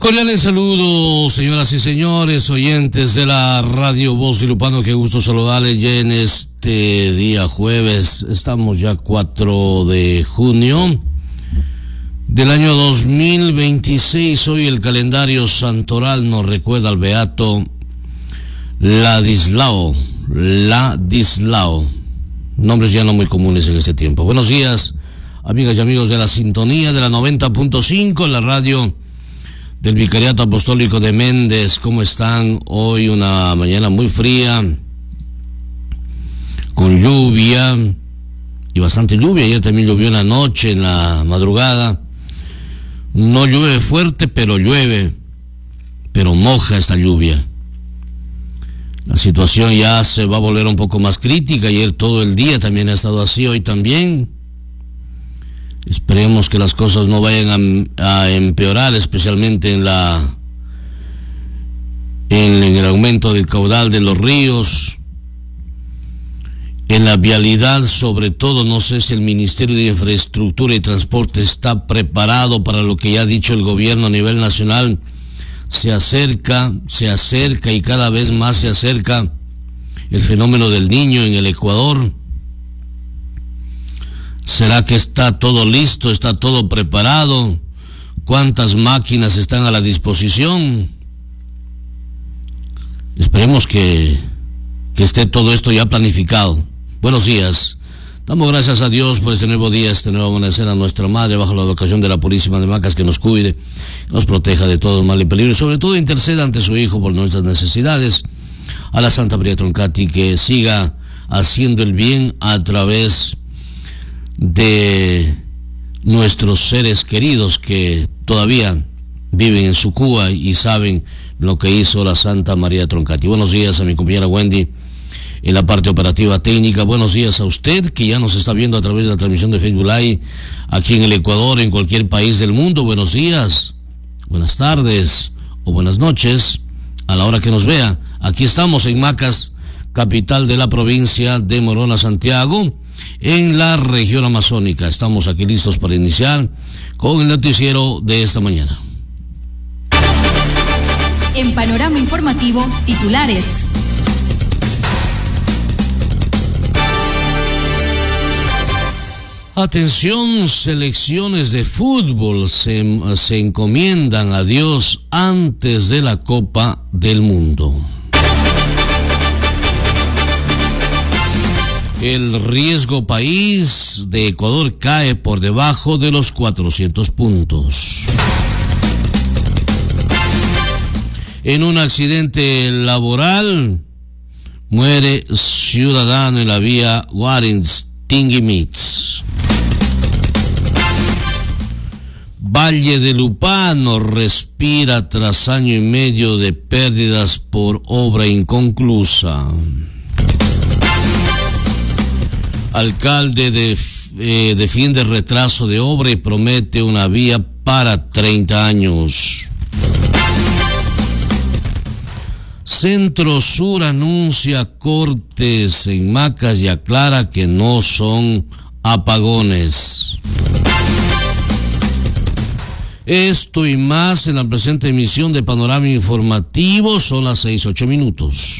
Cordiales saludos, señoras y señores, oyentes de la Radio Voz de Lupano. Qué gusto saludarles ya en este día jueves. Estamos ya 4 de junio del año 2026. Hoy el calendario santoral nos recuerda al beato Ladislao. Nombres ya no muy comunes en este tiempo. Buenos días, amigas y amigos de la sintonía de la 90.5, la radio del Vicariato Apostólico de Méndez. ¿Cómo están? Hoy una mañana muy fría, con lluvia, y bastante lluvia. Ayer también llovió en la noche, en la madrugada. No llueve fuerte, pero llueve, pero moja esta lluvia. La situación ya se va a volver un poco más crítica. Ayer todo el día también ha estado así, hoy también. Esperemos que las cosas no vayan a empeorar, especialmente en el aumento del caudal de los ríos, en la vialidad sobre todo. No sé si el Ministerio de Infraestructura y Transporte está preparado para lo que ya ha dicho el gobierno a nivel nacional. Se acerca y cada vez más se acerca el fenómeno del Niño en el Ecuador. ¿Será que está todo listo? ¿Está todo preparado? ¿Cuántas máquinas están a la disposición? Esperemos que esté todo esto ya planificado. Buenos días. Damos gracias a Dios por este nuevo día, este nuevo amanecer, a nuestra Madre, bajo la advocación de la Purísima de Macas, que nos cuide, nos proteja de todo mal y peligro, y sobre todo interceda ante su Hijo por nuestras necesidades. A la Santa María Troncati, que siga haciendo el bien a través de nuestros seres queridos que todavía viven en su Cuba y saben lo que hizo la Santa María Troncati. Buenos días a mi compañera Wendy en la parte operativa técnica. Buenos días a usted que ya nos está viendo a través de la transmisión de Facebook Live aquí en el Ecuador, en cualquier país del mundo. Buenos días, buenas tardes o buenas noches a la hora que nos vea. Aquí estamos en Macas, capital de la provincia de Morona, Santiago, en la región amazónica. Estamos aquí listos para iniciar con el noticiero de esta mañana. En Panorama Informativo, titulares. Atención, selecciones de fútbol se encomiendan a Dios antes de la Copa del Mundo. El riesgo país de Ecuador cae por debajo de los 400 puntos. En un accidente laboral, muere ciudadano en la vía Warins-Tinguimitz. Valle de Lupano respira tras año y medio de pérdidas por obra inconclusa. Alcalde defiende retraso de obra y promete una vía para 30 años. Centro Sur anuncia cortes en Macas y aclara que no son apagones. Esto y más en la presente emisión de Panorama Informativo. Son las 6:08.